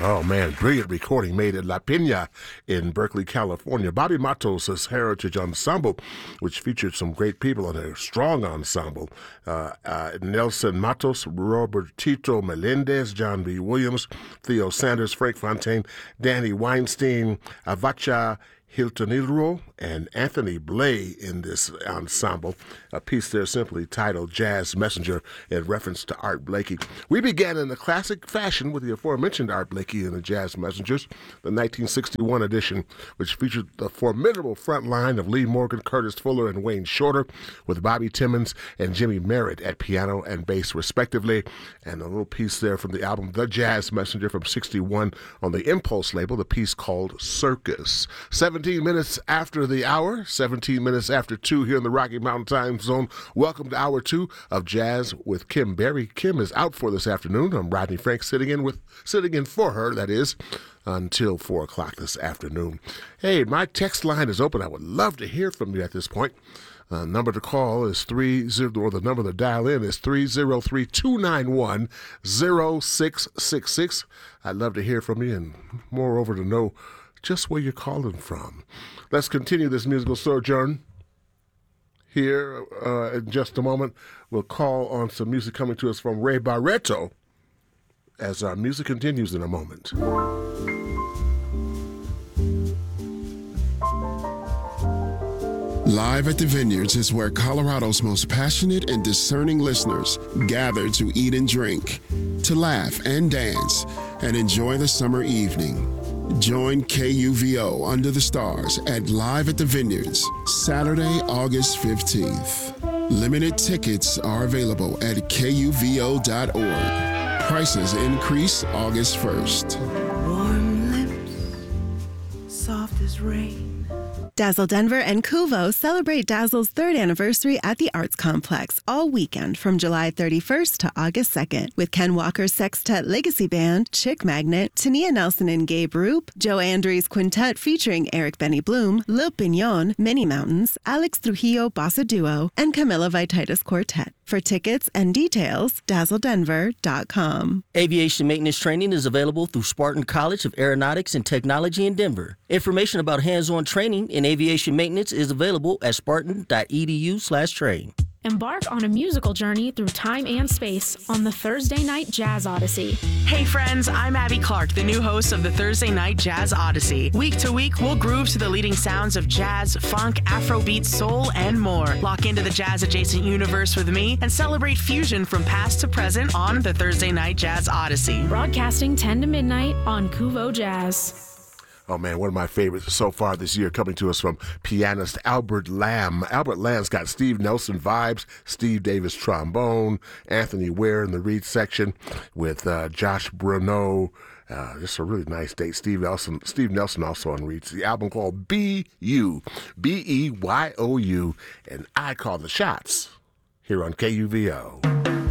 Oh, man, brilliant recording made at La Pena in Berkeley, California. Bobby Matos' Heritage Ensemble, which featured some great people in a strong ensemble. Nelson Matos, Robertito Melendez, John B. Williams, Theo Sanders, Frank Fontaine, Danny Weinstein, Avacha Hiltonilro, and Anthony Blay in this ensemble. A piece there simply titled Jazz Messenger in reference to Art Blakey. We began in the classic fashion with the aforementioned Art Blakey and the Jazz Messengers, the 1961 edition, which featured the formidable front line of Lee Morgan, Curtis Fuller, and Wayne Shorter, with Bobby Timmons and Jimmy Merritt at piano and bass, respectively. And a little piece there from the album The Jazz Messenger from 61 on the Impulse label, the piece called Circus. 17 minutes after the hour, 17 minutes after 2 here in the Rocky Mountain Time Zone. Welcome to Hour 2 of Jazz with Kim Berry. Kim is out for this afternoon. I'm Rodney Frank sitting in for her, that is, until 4 o'clock this afternoon. Hey, my text line is open. I would love to hear from you at this point. Number to call is the number to dial in is 303-291-0666. I'd love to hear from you and moreover to know just where you're calling from. Let's continue this musical sojourn here in just a moment. We'll call on some music coming to us from Ray Barretto as our music continues in a moment. Live at the Vineyards is where Colorado's most passionate and discerning listeners gather to eat and drink, to laugh and dance, and enjoy the summer evening. Join KUVO Under the Stars at Live at the Vineyards, Saturday, August 15th. Limited tickets are available at KUVO.org. Prices increase August 1st. Warm lips, soft as rain. Dazzle Denver and Kuvo celebrate Dazzle's 3rd anniversary at the Arts Complex all weekend from July 31st to August 2nd with Ken Walker's Sextet Legacy Band, Chick Magnet, Tania Nelson and Gabe Roop, Joe Andrews Quintet featuring Eric Benny Bloom, Lil Pignon, Many Mountains, Alex Trujillo Bossa Duo, and Camila Vititis Quartet. For tickets and details, dazzledenver.com. Aviation maintenance training is available through Spartan College of Aeronautics and Technology in Denver. Information about hands-on training in aviation maintenance is available at spartan.edu/train. Embark on a musical journey through time and space on the Thursday Night Jazz Odyssey. Hey friends, I'm Abby Clark, the new host of the Thursday Night Jazz Odyssey. Week to week, we'll groove to the leading sounds of jazz, funk, Afrobeat, soul, and more. Lock into the jazz-adjacent universe with me and celebrate fusion from past to present on the Thursday Night Jazz Odyssey. Broadcasting 10 to midnight on Kuvo Jazz. Oh, man, one of my favorites so far this year coming to us from pianist Albert Lamb. Albert Lamb's got Steve Nelson vibes, Steve Davis trombone, Anthony Ware in the reed section with Josh Bruneau. Just a really nice date. Steve Nelson also on reeds. The album called B.U., B-E-Y-O-U, and I Call the Shots here on KUVO.